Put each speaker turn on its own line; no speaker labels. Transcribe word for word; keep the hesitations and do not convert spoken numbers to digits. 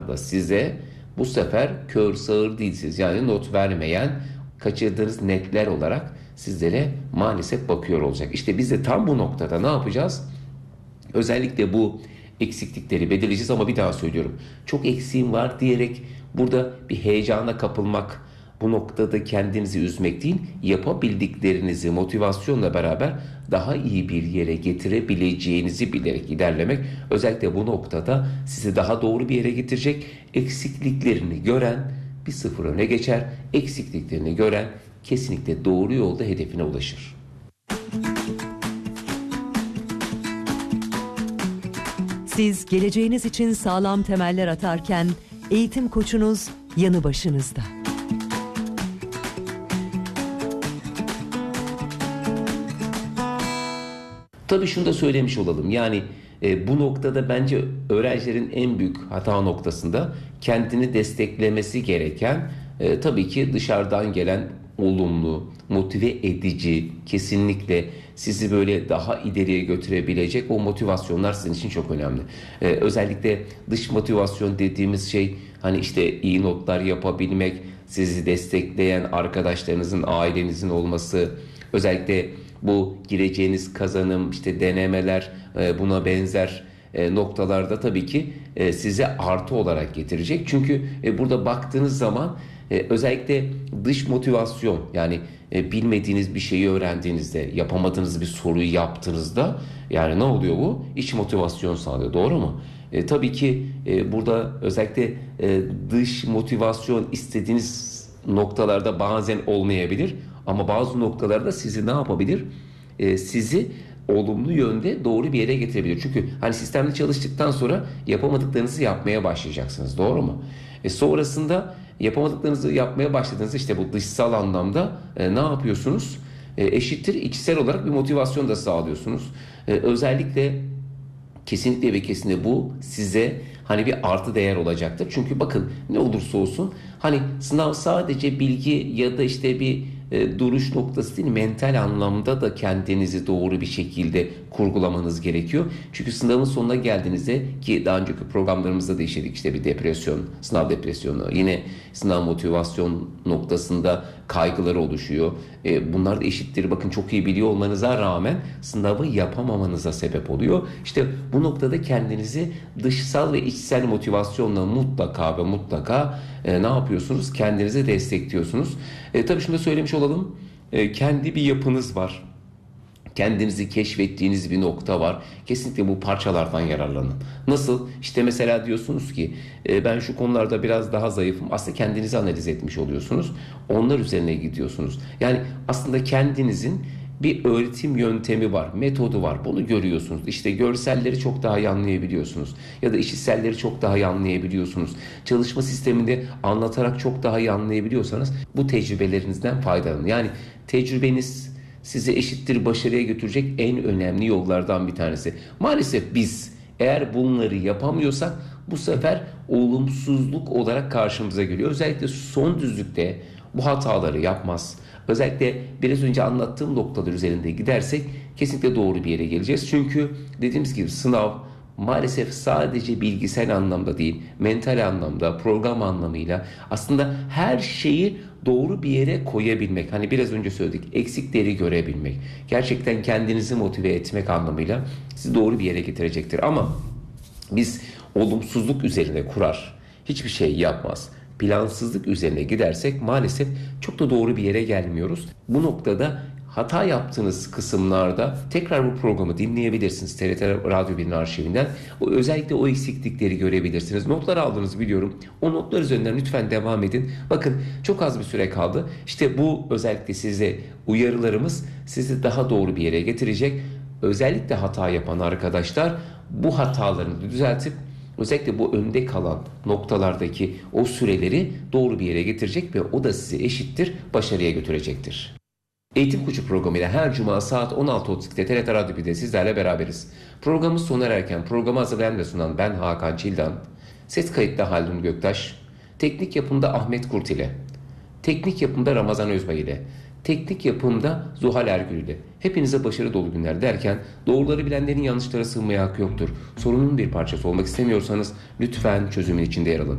da size bu sefer kör sağır değilsiniz. Yani not vermeyen, kaçırdığınız netler olarak sizlere maalesef bakıyor olacak. İşte biz de tam bu noktada ne yapacağız? Özellikle bu eksiklikleri belirleyeceğiz ama bir daha söylüyorum. Çok eksiğim var diyerek burada bir heyecana kapılmak, bu noktada kendinizi üzmek değil, yapabildiklerinizi motivasyonla beraber daha iyi bir yere getirebileceğinizi bilerek ilerlemek özellikle bu noktada sizi daha doğru bir yere getirecek. Eksikliklerini gören bir sıfır öne geçer. Eksikliklerini gören kesinlikle doğru yolda hedefine ulaşır.
Siz geleceğiniz için sağlam temeller atarken eğitim koçunuz yanı başınızda.
Tabii şunu da söylemiş olalım. Yani e, bu noktada bence öğrencilerin en büyük hata noktasında kendini desteklemesi gereken e, tabii ki dışarıdan gelen olumlu, motive edici, kesinlikle sizi böyle daha ileriye götürebilecek o motivasyonlar sizin için çok önemli. E, özellikle dış motivasyon dediğimiz şey hani işte iyi notlar yapabilmek, sizi destekleyen arkadaşlarınızın, ailenizin olması, özellikle bu gireceğiniz kazanım, işte denemeler, buna benzer noktalarda tabii ki size artı olarak getirecek. Çünkü burada baktığınız zaman özellikle dış motivasyon, yani bilmediğiniz bir şeyi öğrendiğinizde, yapamadığınız bir soruyu yaptığınızda yani ne oluyor bu? İç motivasyon sağlıyor, doğru mu? E, tabii ki e, burada özellikle e, dış motivasyon istediğiniz noktalarda bazen olmayabilir. Ama bazı noktalarda sizi ne yapabilir? Ee, sizi olumlu yönde doğru bir yere getirebilir. Çünkü hani sistemde çalıştıktan sonra yapamadıklarınızı yapmaya başlayacaksınız. Doğru mu? E sonrasında yapamadıklarınızı yapmaya başladığınızda işte bu dışsal anlamda e, ne yapıyorsunuz? E, eşittir içsel olarak bir motivasyon da sağlıyorsunuz. E, özellikle kesinlikle ve kesinlikle bu size hani bir artı değer olacaktır. Çünkü bakın ne olursa olsun hani sınav sadece bilgi ya da işte bir e, duruş noktası değil, mental anlamda da kendinizi doğru bir şekilde kurgulamanız gerekiyor. Çünkü sınavın sonuna geldiğinizde, ki daha önceki programlarımızda da işledik, işte bir depresyon, sınav depresyonu, yine sınav motivasyon noktasında kaygıları oluşuyor. E, bunlar da eşittir. Bakın çok iyi biliyor olmanıza rağmen sınavı yapamamanıza sebep oluyor. İşte bu noktada kendinizi dışsal ve içsel motivasyonla mutlaka ve mutlaka e, ne yapıyorsunuz? Kendinizi destekliyorsunuz. E, tabii şunu da söylemiş olalım. E, kendi bir yapınız var. Kendinizi keşfettiğiniz bir nokta var. Kesinlikle bu parçalardan yararlanın. Nasıl? İşte mesela diyorsunuz ki e, ben şu konularda biraz daha zayıfım. Aslında kendinizi analiz etmiş oluyorsunuz. Onlar üzerine gidiyorsunuz. Yani aslında kendinizin bir öğretim yöntemi var, metodu var. Bunu görüyorsunuz. İşte görselleri çok daha iyi anlayabiliyorsunuz. Ya da işitselleri çok daha iyi anlayabiliyorsunuz. Çalışma sisteminde anlatarak çok daha iyi anlayabiliyorsanız bu tecrübelerinizden faydalanın. Yani tecrübeniz sizi eşittir başarıya götürecek en önemli yollardan bir tanesi. Maalesef biz eğer bunları yapamıyorsak bu sefer olumsuzluk olarak karşımıza geliyor. Özellikle son düzlükte bu hataları yapmaz. Özellikle biraz önce anlattığım noktalar üzerinde gidersek kesinlikle doğru bir yere geleceğiz. Çünkü dediğimiz gibi sınav maalesef sadece bilgisayar anlamda değil, mental anlamda, program anlamıyla aslında her şeyi doğru bir yere koyabilmek. Hani biraz önce söyledik, eksikleri görebilmek. Gerçekten kendinizi motive etmek anlamıyla sizi doğru bir yere getirecektir. Ama biz olumsuzluk üzerine kurar, hiçbir şey yapmaz, plansızlık üzerine gidersek maalesef çok da doğru bir yere gelmiyoruz. Bu noktada hata yaptığınız kısımlarda tekrar bu programı dinleyebilirsiniz. T R T Radyo bir'in arşivinden. O, özellikle o eksiklikleri görebilirsiniz. Notlar aldınız biliyorum. O notlar üzerinden lütfen devam edin. Bakın çok az bir süre kaldı. İşte bu özellikle size uyarılarımız sizi daha doğru bir yere getirecek. Özellikle hata yapan arkadaşlar bu hatalarını düzeltip özellikle bu önde kalan noktalardaki o süreleri doğru bir yere getirecek ve o da sizi eşittir başarıya götürecektir. Eğitim Koçu programıyla her cuma saat on altı otuz ikide T R T Radyo bir'de sizlerle beraberiz. Programımız sona ererken programı hazırlayan ve sunan ben Hakan Çildan, ses kayıtta Haldun Göktaş, teknik yapımda Ahmet Kurt ile, teknik yapımda Ramazan Özbay ile, teknik yapımda Zuhal Ergül ile. Hepinize başarı dolu günler derken doğruları bilenlerin yanlışlara sığınmaya hakkı yoktur. Sorunun bir parçası olmak istemiyorsanız lütfen çözümün içinde yer alın.